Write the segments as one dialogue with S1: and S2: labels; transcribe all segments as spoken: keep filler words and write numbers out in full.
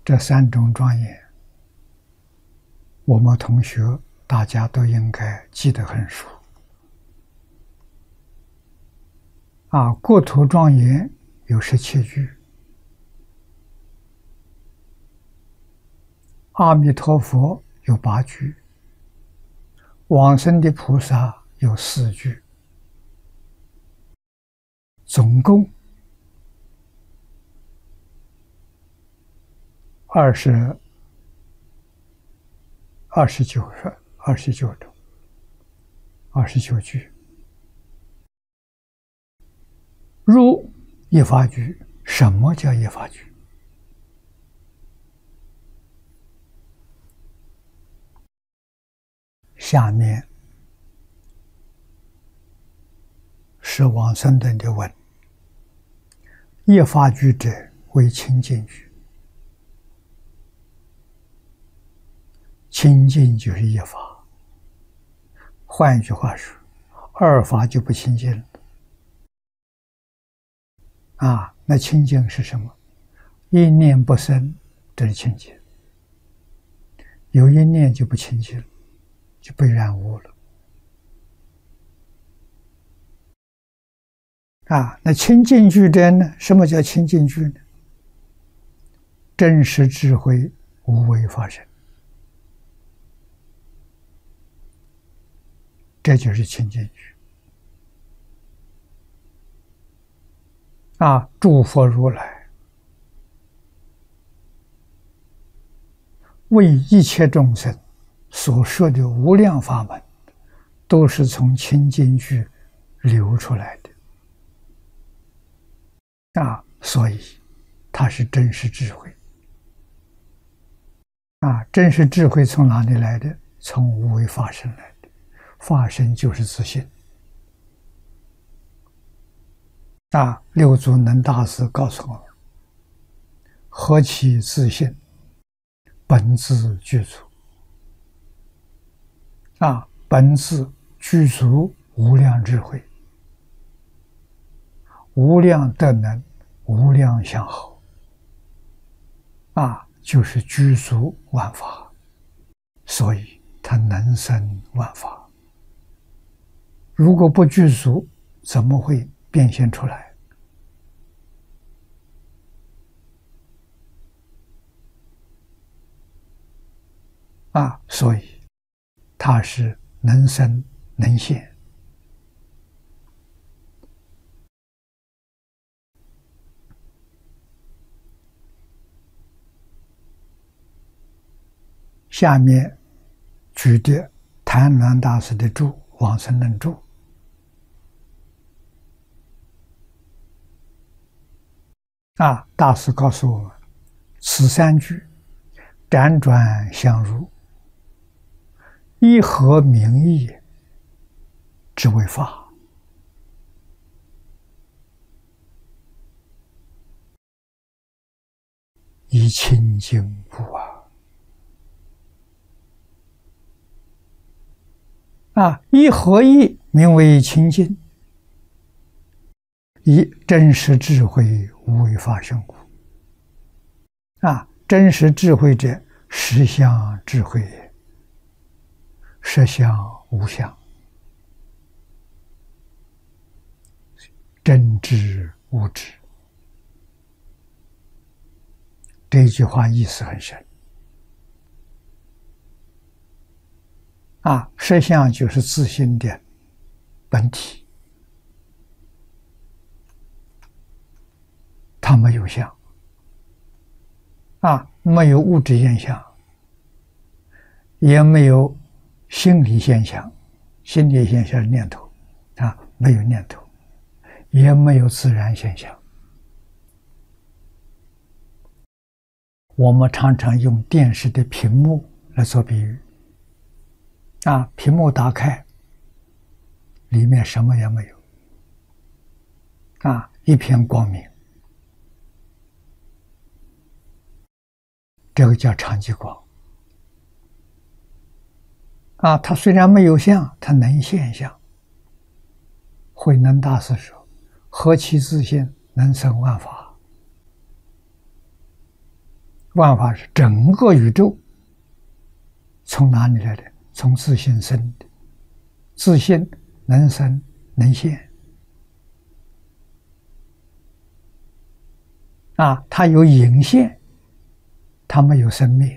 S1: 这三种庄严，我们同学大家都应该记得很熟。啊，国土庄严有十七句，阿弥陀佛有八句，往生的菩萨有四句，总共二十二十九个，二十九种，二十九句。入一法句，什么叫一法句？下面是往生论的问：一法句者为清净句，清净就是一法。换一句话说，二法就不清净了。啊，那清净是什么？一念不生，这是清净；有一念就不清净，就被染污了。啊，那清净句者呢？什么叫清净句呢？真实智慧无为法身，这就是清净句。啊，诸佛如来为一切众生所说的无量法门，都是从清净句流出来的。啊，所以它是真实智慧。啊，真实智慧从哪里来的？从无为法身来的。法身就是自信。啊，六祖能大师告诉我们：何其自信，本自具足。啊，本自具足无量智慧，无量德能，无量相好。啊，就是具足万法，所以它能生万法。如果不具足，怎么会变现出来？啊，所以它是能生能现。下面举的谭鸾大师的注《往生论注》。啊，大师告诉我们，此三句辗转相入，一合名义，之为法。以清净故啊！啊，一合一名为清净，以真实智慧无为法身故。啊，真实智慧者，实相智慧也，实相无相，真知无知。这句话意思很深。啊，实相就是自性的本体，它没有相。啊，没有物质现象，也没有心理现象，心理现象是念头，啊，没有念头，也没有自然现象。我们常常用电视的屏幕来做比喻。啊，屏幕打开，里面什么也没有，啊，一片光明，这个叫常寂光。啊，它虽然没有相，它能现象。慧能大师说：“何其自性，能生万法。” 万法是整个宇宙从哪里来的？从自性生的，自性能生能现啊，它有隐现，它没有生灭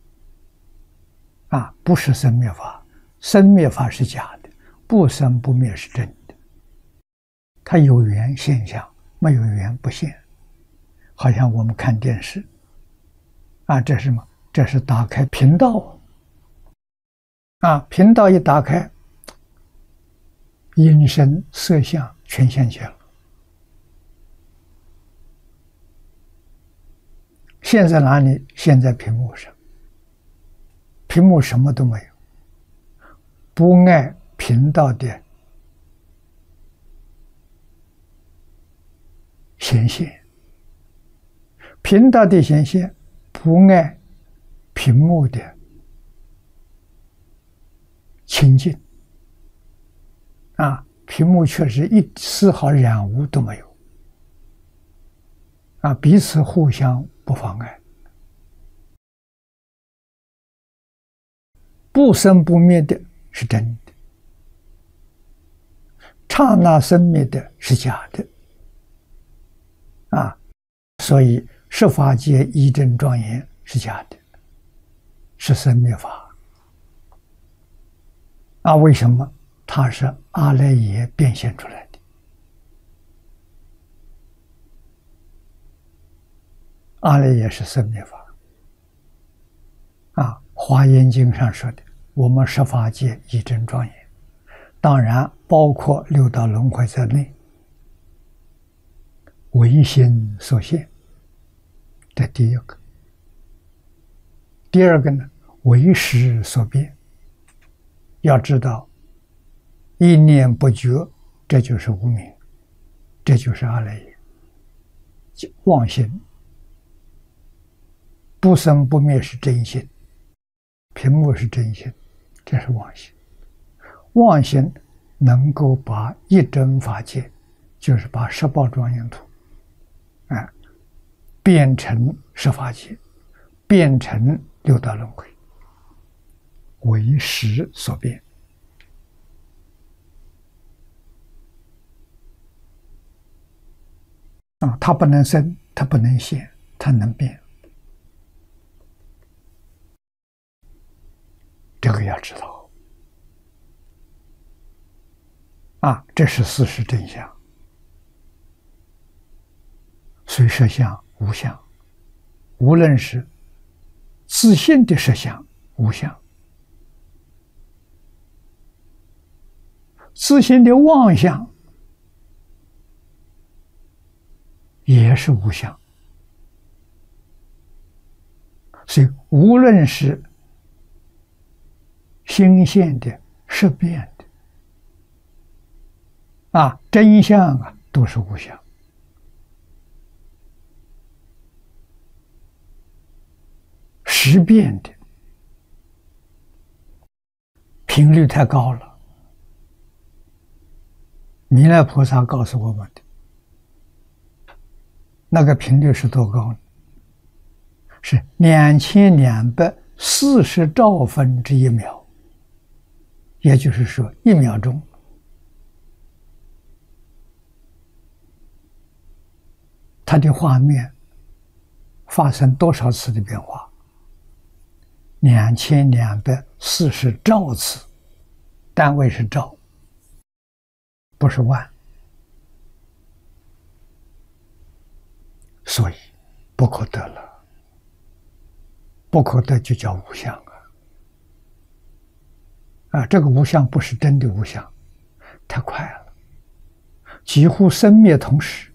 S1: 啊，不是生灭法，生灭法是假的，不生不灭是真的。它有缘现象，没有缘不现。好像我们看电视啊，这是什么？这是打开频道啊，频道一打开，音声色相全现起了。现在哪里？现在屏幕上，屏幕什么都没有，不碍频道的显现，频道的显现不碍屏幕的清净啊，屏幕确实一丝毫染污都没有啊，彼此互相不妨碍，不生不灭的是真的，刹那生灭的是假的啊，所以十法界一真庄严是假的，是生灭法啊。为什么？它是阿赖耶变现出来的。阿赖耶是生灭法啊，《华严经》上说的，我们十法界一真庄严，当然包括六道轮回在内，唯心所现，这第一个。第二个呢，为识所变。要知道，一念不觉，这就是无明，这就是阿赖耶，妄心。不生不灭是真心，屏幕是真心，这是妄心。妄心能够把一真法界，就是把十报庄严土，啊，变成十法界，变成六道轮回，为识所变。啊，它不能生，它不能现，它能变。这个要知道啊，这是事实真相。虽实相无相，无论是自性的实相无相，自性的妄相也是无相。所以无论是心现的、识变的啊，真相啊，都是无相。识变的频率太高了，弥勒菩萨告诉我们的那个频率是多高呢？是两千两百四十兆分之一秒。也就是说，一秒钟，它的画面发生多少次的变化？两千两百四十兆次，单位是兆，不是万，所以不可得了，不可得就叫无相啊。啊，这个无相不是真的无相，太快了，几乎生灭同时。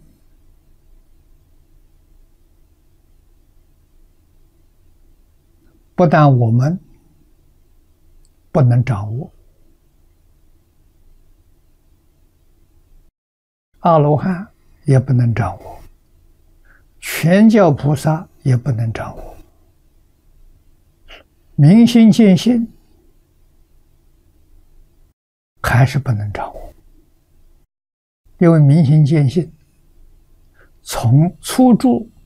S1: 不但我们不能掌握，阿罗汉也不能掌握，全教菩萨也不能掌握，明心见性还是不能掌握，因为明心见性从初住